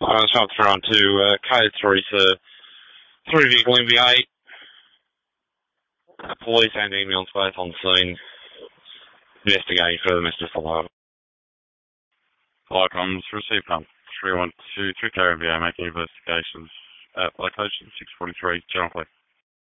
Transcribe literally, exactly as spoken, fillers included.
I was transferred on to uh, code three to three vehicle M V eight. Uh, police and ambulance both on scene. Investigating further Mister Follow. Flycoms, receive pump three one two, three K M V A, making investigations at location six forty-three, General Fleet.